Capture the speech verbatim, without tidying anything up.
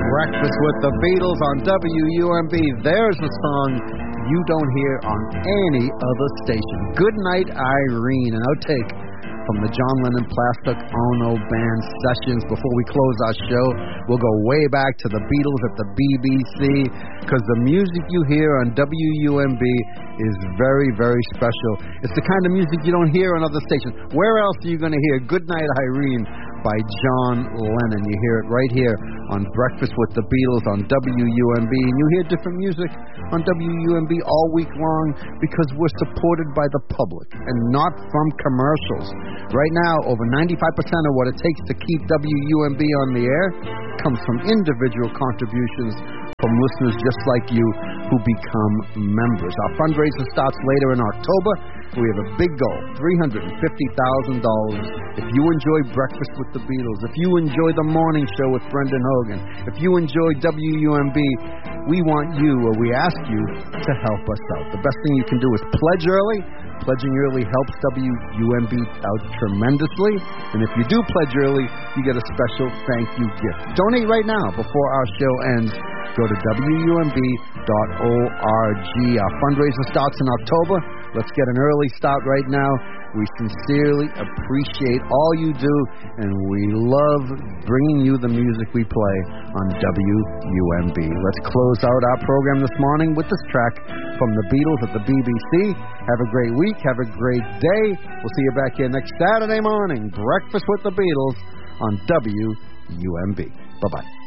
Breakfast with the Beatles on W U M B. There's a song you don't hear on any other station. Good Night, Irene, an outtake from the John Lennon Plastic Ono Band sessions. Before we close our show, we'll go way back to the Beatles at the B B C, because the music you hear on W U M B is very, very special. It's the kind of music you don't hear on other stations. Where else are you going to hear Good Night, Irene by John Lennon? You hear it right here on Breakfast with the Beatles on W U M B. And you hear different music on W U M B all week long because we're supported by the public and not from commercials. Right now, over ninety-five percent of what it takes to keep W U M B on the air comes from individual contributions from listeners just like you who become members. Our fundraiser starts later in October. We have a big goal, three hundred fifty thousand dollars. If you enjoy Breakfast with the Beatles, if you enjoy the morning show with Brendan Hogan, if you enjoy W U M B, we want you, or we ask you, to help us out. The best thing you can do is pledge early. Pledging early helps W U M B out tremendously. And if you do pledge early, you get a special thank you gift. Donate right now before our show ends. Go to W U M B dot org. Our fundraiser starts in October. Let's get an early start right now. We sincerely appreciate all you do, and we love bringing you the music we play on W U M B. Let's close out our program this morning with this track from the Beatles at the B B C. Have a great week. Have a great day. We'll see you back here next Saturday morning. Breakfast with the Beatles on W U M B. Bye-bye.